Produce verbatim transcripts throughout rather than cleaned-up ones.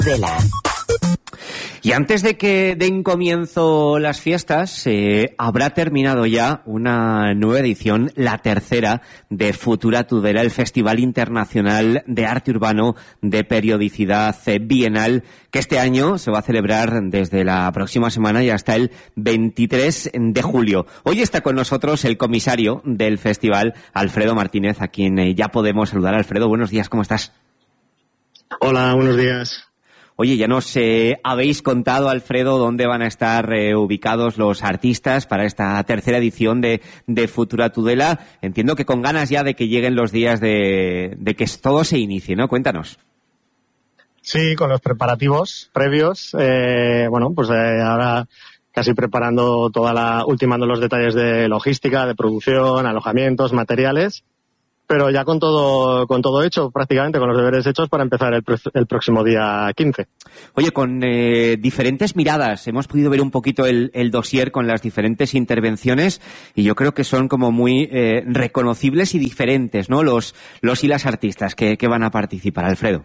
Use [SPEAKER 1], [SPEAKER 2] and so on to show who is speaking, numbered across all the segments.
[SPEAKER 1] Tudela.
[SPEAKER 2] Y antes de que den comienzo las fiestas, eh, habrá terminado ya una nueva edición, la tercera, de Futura Tudela, el Festival Internacional de Arte Urbano de Periodicidad Bienal, que este año se va a celebrar desde la próxima semana y hasta el veintitrés de julio. Hoy está con nosotros el comisario del festival, Alfredo Martínez, a quien eh, ya podemos saludar. Alfredo, buenos días, ¿cómo estás?
[SPEAKER 3] Hola, buenos días.
[SPEAKER 2] Oye, ya nos eh, habéis contado, Alfredo, dónde van a estar eh, ubicados los artistas para esta tercera edición de, de Futura Tudela. Entiendo que con ganas ya de que lleguen los días de, de que todo se inicie, ¿no? Cuéntanos.
[SPEAKER 3] Sí, con los preparativos previos. Eh, bueno, pues eh, ahora casi preparando toda la, ultimando los detalles de logística, de producción, alojamientos, materiales. Pero ya con todo con todo hecho, prácticamente, con los deberes hechos para empezar el, el próximo día quince.
[SPEAKER 2] Oye, con eh, diferentes miradas, hemos podido ver un poquito el, el dossier con las diferentes intervenciones y yo creo que son como muy eh, reconocibles y diferentes, ¿no? Los, los y las artistas que, que van a participar, Alfredo.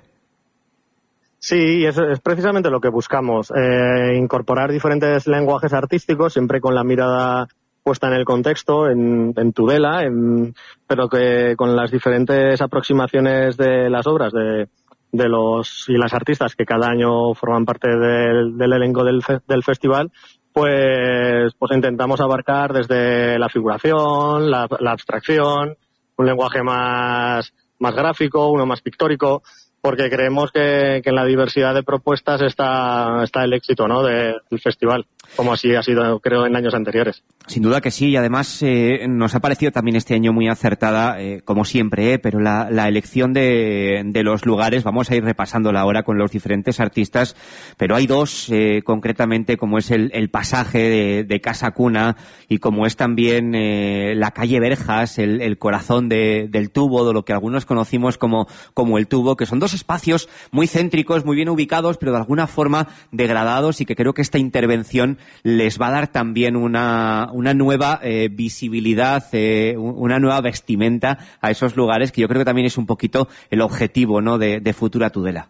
[SPEAKER 3] Sí, es, es precisamente lo que buscamos, eh, incorporar diferentes lenguajes artísticos, siempre con la mirada puesta en el contexto, en, en Tudela, en, pero que con las diferentes aproximaciones de las obras de, de los y las artistas que cada año forman parte del, del elenco del, fe, del festival, pues, pues intentamos abarcar desde la figuración, la, la abstracción, un lenguaje más, más gráfico, uno más pictórico, porque creemos que, que en la diversidad de propuestas está, está el éxito, ¿no?, de, del festival, como así ha sido, creo, en años anteriores.
[SPEAKER 2] Sin duda que sí, y además eh, nos ha parecido también este año muy acertada, eh, como siempre, eh, pero la, la elección de, de los lugares, vamos a ir repasándola ahora con los diferentes artistas, pero hay dos eh, concretamente, como es el, el pasaje de, de Casa Cuna y como es también eh, la calle Verjas, el, el corazón de, del tubo, de lo que algunos conocimos como, como el tubo, que son dos espacios muy céntricos, muy bien ubicados, pero de alguna forma degradados, y que creo que esta intervención les va a dar también una, una nueva eh, visibilidad, eh, una nueva vestimenta a esos lugares, que yo creo que también es un poquito el objetivo, ¿no?, de, de Futura Tudela.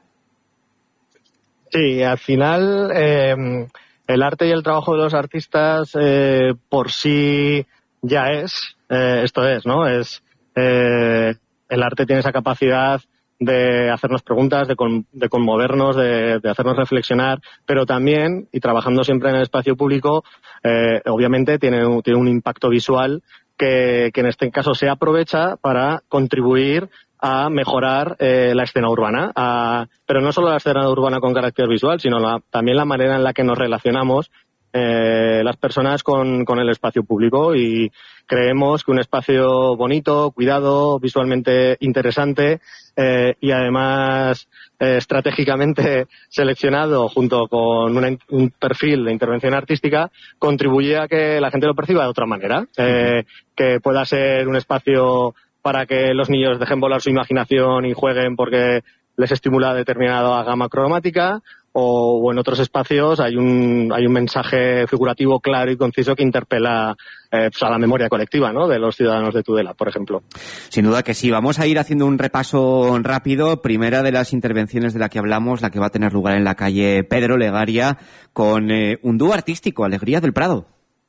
[SPEAKER 3] Sí, al final eh, el arte y el trabajo de los artistas eh, por sí ya es, eh, esto es, ¿no? Es eh, el arte tiene esa capacidad de hacernos preguntas, de, con, de conmovernos, de, de hacernos reflexionar, pero también, y trabajando siempre en el espacio público, eh, obviamente tiene un, tiene un impacto visual que, que en este caso se aprovecha para contribuir a mejorar eh, la escena urbana, a, pero no solo la escena urbana con carácter visual, sino la, también la manera en la que nos relacionamos eh, las personas con, con el espacio público, y creemos que un espacio bonito, cuidado, visualmente interesante eh, y además eh, estratégicamente seleccionado junto con una, un perfil de intervención artística contribuye a que la gente lo perciba de otra manera, eh, que pueda ser un espacio para que los niños dejen volar su imaginación y jueguen porque les estimula determinada gama cromática, o, o en otros espacios hay un hay un mensaje figurativo claro y conciso que interpela eh, pues a la memoria colectiva, ¿no?, de los ciudadanos de Tudela, por ejemplo.
[SPEAKER 2] Sin duda que sí. Vamos a ir haciendo un repaso rápido. Primera de las intervenciones de la que hablamos, la que va a tener lugar en la calle Pedro Legaria, con eh, un dúo artístico, Alegría del Prado.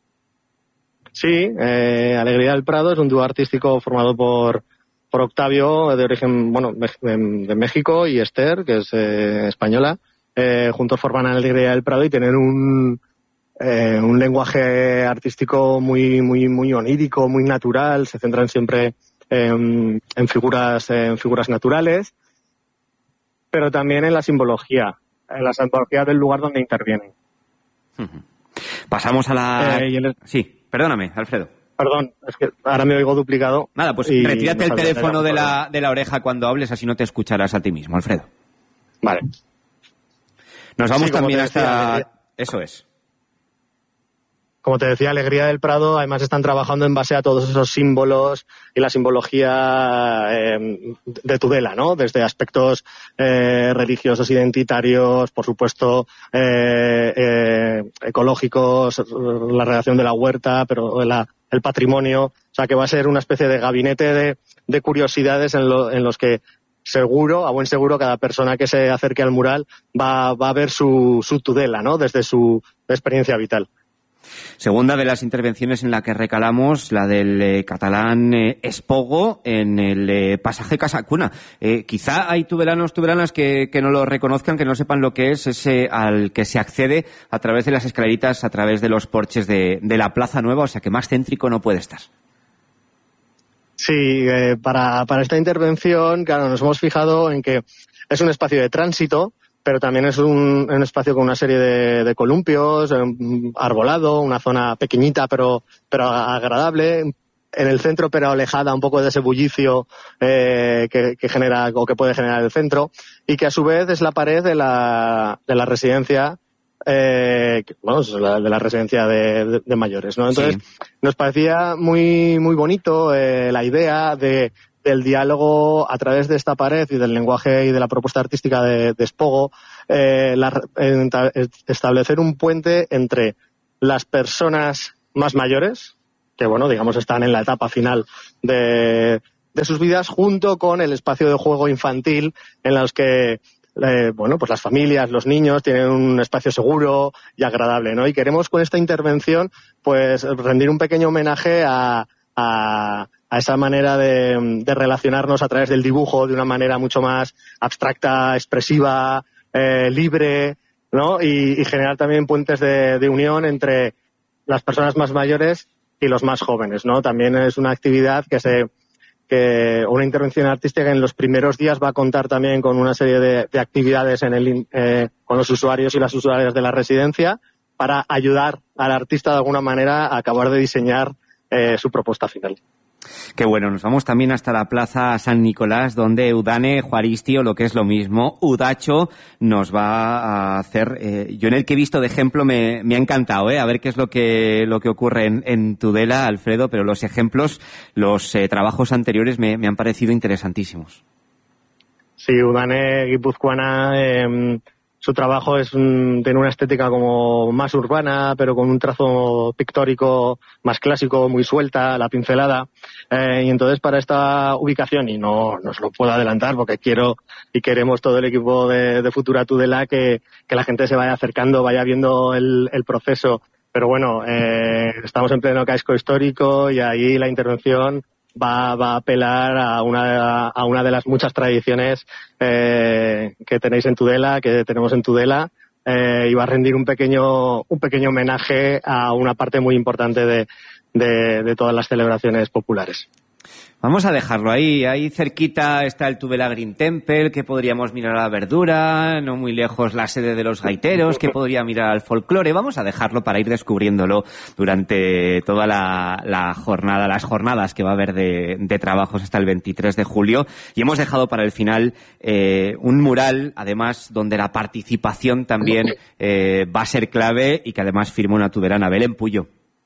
[SPEAKER 3] Sí, eh, Alegría del Prado es un dúo artístico formado por por Octavio, de origen, bueno, de, de México, y Esther, que es eh, española. Eh, juntos forman Alegría del Prado y tienen un eh, un lenguaje artístico muy muy muy onírico, muy natural. Se centran siempre en, en figuras en figuras naturales, pero también en la simbología, en la simbología del lugar donde intervienen.
[SPEAKER 2] Uh-huh. Pasamos a la...
[SPEAKER 3] Eh, y el...
[SPEAKER 2] Sí, perdóname, Alfredo.
[SPEAKER 3] Perdón, es que ahora me oigo duplicado.
[SPEAKER 2] Nada, pues retírate el teléfono de la, de la oreja cuando hables, así no te escucharás a ti mismo, Alfredo.
[SPEAKER 3] Vale.
[SPEAKER 2] Nos vamos
[SPEAKER 3] sí,
[SPEAKER 2] también hasta...
[SPEAKER 3] Decía,
[SPEAKER 2] Eso es.
[SPEAKER 3] Como te decía, Alegría del Prado, además están trabajando en base a todos esos símbolos y la simbología eh, de Tudela, ¿no? Desde aspectos eh, religiosos, identitarios, por supuesto, eh, eh, ecológicos, la relación de la huerta, pero la, el patrimonio. O sea, que va a ser una especie de gabinete de, de curiosidades en, lo, en los que seguro, a buen seguro, cada persona que se acerque al mural va, va a ver su, su Tudela, ¿no? Desde su experiencia vital.
[SPEAKER 2] Segunda de las intervenciones en la que recalamos, la del eh, catalán eh, Espogo en el eh, pasaje Casacuna. Eh, quizá hay tubelanos, tubelanas que, que no lo reconozcan, que no sepan lo que es ese al que se accede a través de las escaleritas, a través de los porches de, de la Plaza Nueva, o sea que más céntrico no puede estar.
[SPEAKER 3] Sí, eh, para, para esta intervención, claro, nos hemos fijado en que es un espacio de tránsito, pero también es un, un espacio con una serie de, de columpios, um, arbolado, una zona pequeñita pero, pero agradable, en el centro pero alejada un poco de ese bullicio eh, que, que genera o que puede generar el centro, y que a su vez es la pared de la, de la residencia, eh, bueno, es la, de la residencia de, de, de mayores, ¿no? Entonces, sí, nos parecía muy, muy bonito eh, la idea de del diálogo a través de esta pared y del lenguaje y de la propuesta artística de, de Espogo, eh, la, en, establecer un puente entre las personas más mayores, que bueno, digamos están en la etapa final de, de sus vidas, junto con el espacio de juego infantil en los que eh, bueno, pues las familias, los niños tienen un espacio seguro y agradable, ¿no? Y queremos con esta intervención pues rendir un pequeño homenaje a, a a esa manera de, de relacionarnos a través del dibujo de una manera mucho más abstracta, expresiva, eh, libre, ¿no? Y, y generar también puentes de, de unión entre las personas más mayores y los más jóvenes, ¿no? También es una actividad que se, que una intervención artística que en los primeros días va a contar también con una serie de, de actividades en el, eh, con los usuarios y las usuarias de la residencia para ayudar al artista de alguna manera a acabar de diseñar eh, su propuesta final.
[SPEAKER 2] Qué bueno, nos vamos también hasta la Plaza San Nicolás, donde Udane Juaristi, o lo que es lo mismo, Udacho, nos va a hacer, eh, yo en el que he visto de ejemplo me, me ha encantado, eh, a ver qué es lo que, lo que ocurre en, en Tudela, Alfredo, pero los ejemplos, los eh, trabajos anteriores me, me han parecido interesantísimos.
[SPEAKER 3] Sí, Udane guipuzcoana, eh, su trabajo es un, tiene una estética como más urbana, pero con un trazo pictórico más clásico, muy suelta, la pincelada. Eh, y entonces para esta ubicación, y no, no os lo puedo adelantar porque quiero y queremos todo el equipo de, de Futura Tudela que, que la gente se vaya acercando, vaya viendo el, el proceso. Pero bueno, eh, estamos en pleno casco histórico y ahí la intervención Va, va a apelar a una, a una de las muchas tradiciones eh, que tenéis en Tudela, que tenemos en Tudela, eh, y va a rendir un pequeño, un pequeño homenaje a una parte muy importante de, de, de todas las celebraciones populares.
[SPEAKER 2] Vamos a dejarlo ahí. Ahí cerquita está el Tudela Green Temple, que podríamos mirar a la verdura, no muy lejos la sede de los gaiteros, que podría mirar al folclore. Vamos a dejarlo para ir descubriéndolo durante toda la, la jornada, las jornadas que va a haber de, de trabajos hasta el veintitrés de julio. Y hemos dejado para el final eh, un mural, además, donde la participación también eh, va a ser clave y que además firma una tuberana, Belén Puyo.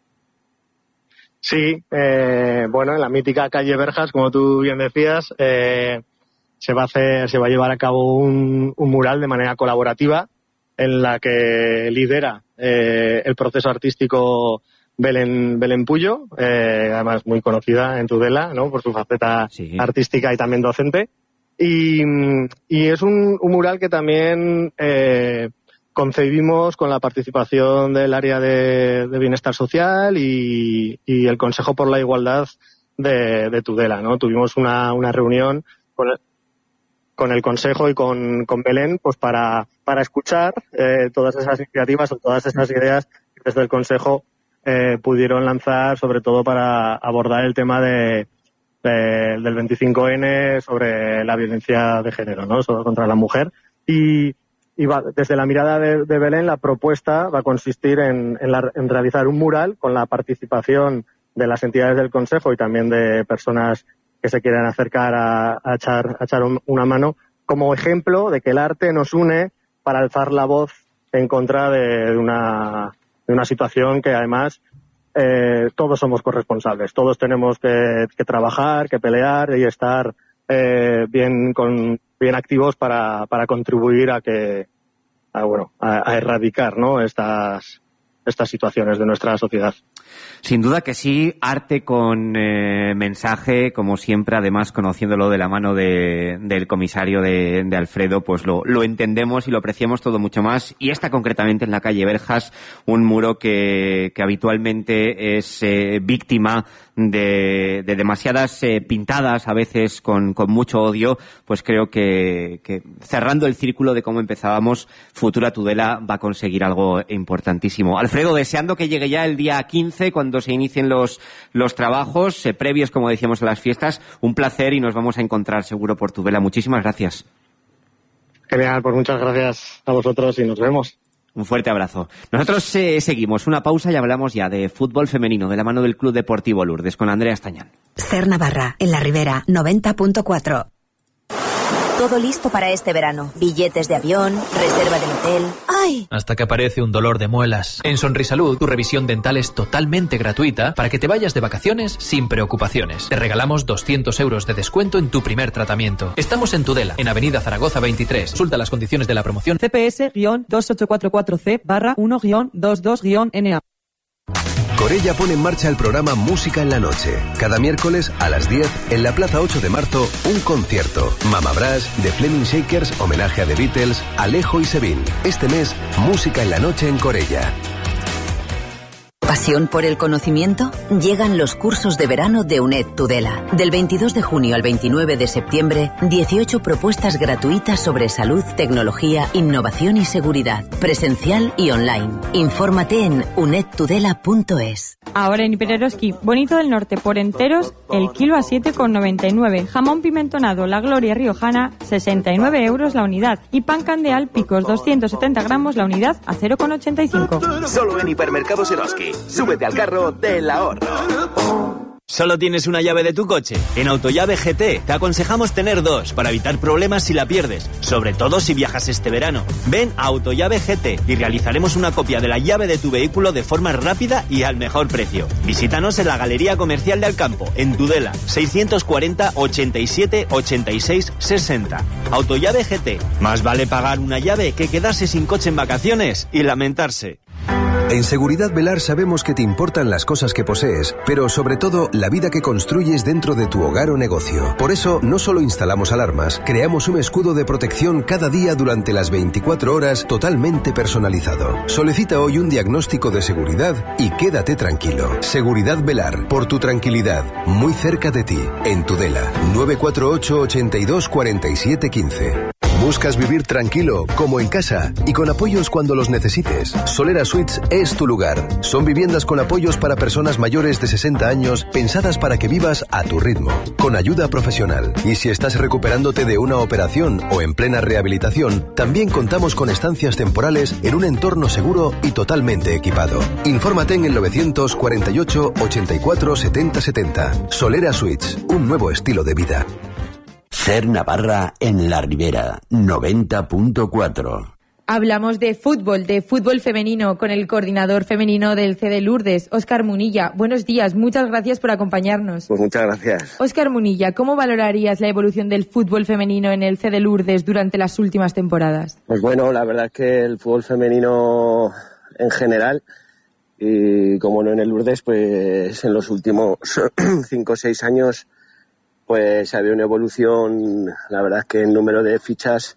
[SPEAKER 3] Sí, eh, bueno, en la mítica calle Verjas, como tú bien decías, eh, se va a hacer, se va a llevar a cabo un, un mural de manera colaborativa en la que lidera eh, el proceso artístico Belén, Belén Puyo, eh, además muy conocida en Tudela, ¿no? Por su faceta sí. artística y también docente. Y, y es un, un mural que también eh, concebimos con la participación del área de, de bienestar social y, y el Consejo por la Igualdad de, de Tudela, ¿no? Tuvimos una, una reunión con el, con el Consejo y con, con Belén, pues para, para escuchar eh, todas esas iniciativas o todas esas ideas que desde el Consejo eh, pudieron lanzar, sobre todo para abordar el tema de, de del veinticinco ene sobre la violencia de género, ¿no? Sobre, contra la mujer. Y Y va, desde la mirada de, de Belén, la propuesta va a consistir en, en, la, en realizar un mural con la participación de las entidades del Consejo y también de personas que se quieran acercar a, a echar, a echar un, una mano, como ejemplo de que el arte nos une para alzar la voz en contra de, de, una, de una situación que además eh, todos somos corresponsables, todos tenemos que, que trabajar, que pelear y estar eh, bien con bien activos para, para contribuir a que a, bueno a, a erradicar, ¿no? estas estas situaciones de nuestra sociedad.
[SPEAKER 2] Sin duda que sí, arte con eh, mensaje, como siempre, además conociéndolo de la mano de, del comisario de, de Alfredo, pues lo, lo entendemos y lo apreciamos todo mucho más. Y está concretamente en la calle Verjas, un muro que, que habitualmente es eh, víctima de, de demasiadas eh, pintadas, a veces con, con mucho odio. Pues creo que, que cerrando el círculo de cómo empezábamos, Futura Tudela va a conseguir algo importantísimo. Alfredo, deseando que llegue ya el día quince, cuando se inicien los, los trabajos eh, previos, como decíamos, a las fiestas. Un placer y nos vamos a encontrar seguro por Tudela. Muchísimas gracias.
[SPEAKER 3] Genial, pues muchas gracias a vosotros y nos vemos.
[SPEAKER 2] Un fuerte abrazo. Nosotros eh, seguimos una pausa y hablamos ya de fútbol femenino de la mano del Club Deportivo Lourdes con Andrea Estañán.
[SPEAKER 1] Ser Navarra, en la Ribera, noventa punto cuatro.
[SPEAKER 4] Todo listo para este verano. Billetes de avión, reserva del hotel. ¡Ay!
[SPEAKER 5] Hasta que aparece un dolor de muelas. En Sonrisalud, tu revisión dental es totalmente gratuita para que te vayas de vacaciones sin preocupaciones. Te regalamos doscientos euros de descuento en tu primer tratamiento. Estamos en Tudela, en Avenida Zaragoza veintitrés. Consulta las condiciones de la promoción.
[SPEAKER 6] C P S dos ocho cuatro cuatro C barra uno dos dos N A.
[SPEAKER 7] Corella pone en marcha el programa Música en la Noche. Cada miércoles a las diez, en la Plaza ocho de marzo, un concierto. Mama Brass, The Flaming Shakers, homenaje a The Beatles, Alejo y Sebin. Este mes, Música en la Noche en Corella.
[SPEAKER 4] ¿Pasión por el conocimiento? Llegan los cursos de verano de UNED Tudela. Del veintidós de junio al veintinueve de septiembre, dieciocho propuestas gratuitas sobre salud, tecnología, innovación y seguridad, presencial y online. Infórmate en uned tudela punto es.
[SPEAKER 8] Ahora en Hipereroski, Bonito del Norte, por enteros, el kilo a siete con noventa y nueve. Jamón pimentonado La Gloria Riojana, sesenta y nueve euros la unidad. Y pan candeal Picos, doscientos setenta gramos la unidad a cero con ochenta y cinco.
[SPEAKER 9] Solo en Hipermercados Eroski. Súbete al carro del ahorro.
[SPEAKER 10] ¿Solo tienes una llave de tu coche? En Autollave G T te aconsejamos tener dos para evitar problemas si la pierdes, sobre todo si viajas este verano. Ven a Autollave G T y realizaremos una copia de la llave de tu vehículo de forma rápida y al mejor precio. Visítanos en la Galería Comercial de Alcampo, en Tudela, seiscientos cuarenta, ochenta y siete, ochenta y seis, sesenta. Autollave G T. Más vale pagar una llave que quedarse sin coche en vacaciones y lamentarse.
[SPEAKER 7] En Seguridad Velar sabemos que te importan las cosas que posees, pero sobre todo la vida que construyes dentro de tu hogar o negocio. Por eso no solo instalamos alarmas, creamos un escudo de protección cada día durante las veinticuatro horas totalmente personalizado. Solicita hoy un diagnóstico de seguridad y quédate tranquilo. Seguridad Velar, por tu tranquilidad, muy cerca de ti, en Tudela. nueve cuatro ocho, ochenta y dos, cuarenta y siete, quince. ¿Buscas vivir tranquilo, como en casa, y con apoyos cuando los necesites? Solera Suites es tu lugar. Son viviendas con apoyos para personas mayores de sesenta años, pensadas para que vivas a tu ritmo, con ayuda profesional. Y si estás recuperándote de una operación o en plena rehabilitación, también contamos con estancias temporales en un entorno seguro y totalmente equipado. Infórmate en el novecientos cuarenta y ocho, ochenta y cuatro, setenta, setenta. Solera Suites, un nuevo estilo de vida.
[SPEAKER 11] Ser Navarra en la Ribera, noventa punto cuatro.
[SPEAKER 12] Hablamos de fútbol, de fútbol femenino, con el coordinador femenino del C D Lourdes, Óscar Munilla. Buenos días, muchas gracias por acompañarnos.
[SPEAKER 13] Pues muchas gracias.
[SPEAKER 12] Óscar Munilla, ¿cómo valorarías la evolución del fútbol femenino en el C D Lourdes durante las últimas temporadas?
[SPEAKER 13] Pues bueno, la verdad es que el fútbol femenino en general, y como no en el Lourdes, pues en los últimos cinco o seis años pues había una evolución, la verdad es que el número de fichas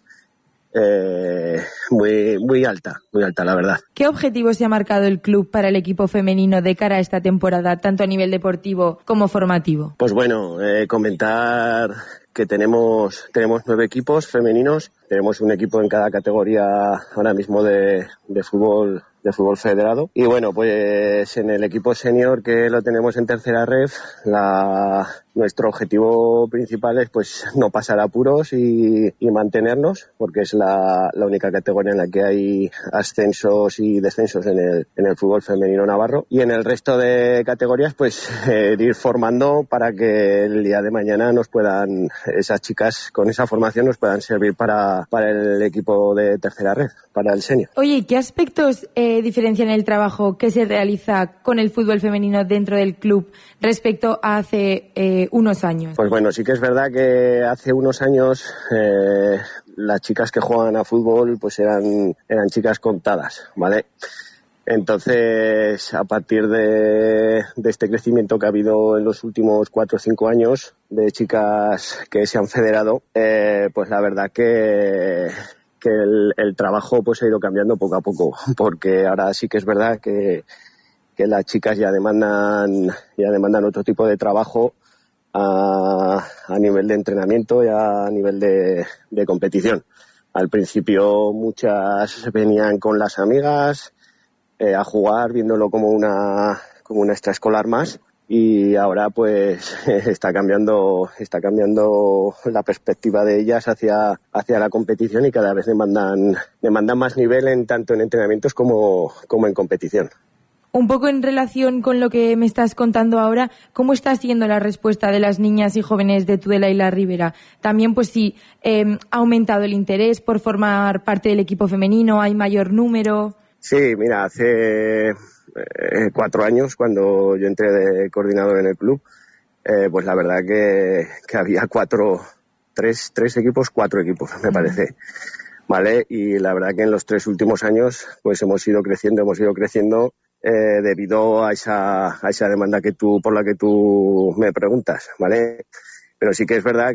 [SPEAKER 13] eh, muy muy alta, muy alta la verdad.
[SPEAKER 12] ¿Qué objetivos se ha marcado el club para el equipo femenino de cara a esta temporada, tanto a nivel deportivo como formativo?
[SPEAKER 13] Pues bueno, eh, comentar que tenemos tenemos nueve equipos femeninos, tenemos un equipo en cada categoría ahora mismo de, de fútbol de fútbol federado. Y bueno, pues en el equipo senior, que lo tenemos en tercera ref, la, nuestro objetivo principal es pues no pasar apuros y, y mantenernos, porque es la, la única categoría en la que hay ascensos y descensos en el, en el fútbol femenino navarro. Y en el resto de categorías, pues eh, ir formando para que el día de mañana nos puedan, esas chicas con esa formación nos puedan servir para, para el equipo de tercera ref, para el senior.
[SPEAKER 12] Oye, ¿qué aspectos eh, diferencian el trabajo que se realiza con el fútbol femenino dentro del club respecto a hace eh, unos años?
[SPEAKER 13] Pues bueno, sí que es verdad que hace unos años eh, las chicas que juegan a fútbol pues eran, eran chicas contadas, ¿vale? Entonces, a partir de, de este crecimiento que ha habido en los últimos cuatro o cinco años de chicas que se han federado, eh, pues la verdad que, que el, el trabajo pues ha ido cambiando poco a poco, porque ahora sí que es verdad que, que las chicas ya demandan, ya demandan otro tipo de trabajo a, a nivel de entrenamiento y a nivel de, de competición. Al principio muchas venían con las amigas, Eh, a jugar, viéndolo como una como una extraescolar más, y ahora pues está cambiando está cambiando la perspectiva de ellas hacia hacia la competición y cada vez demandan demandan más nivel en tanto en entrenamientos como como en competición.
[SPEAKER 12] Un poco en relación con lo que me estás contando ahora, ¿cómo está siendo la respuesta de las niñas y jóvenes de Tudela y La Ribera? También, pues sí, eh, ha aumentado el interés por formar parte del equipo femenino, hay mayor número.
[SPEAKER 13] Sí, mira, hace eh, cuatro años, cuando yo entré de coordinador en el club, eh, pues la verdad que, que había cuatro, tres, tres equipos, cuatro equipos, me parece, ¿vale? Y la verdad que en los tres últimos años, pues hemos ido creciendo, hemos ido creciendo eh, debido a esa, a esa demanda que tú, por la que tú me preguntas, ¿vale? Pero sí que es verdad que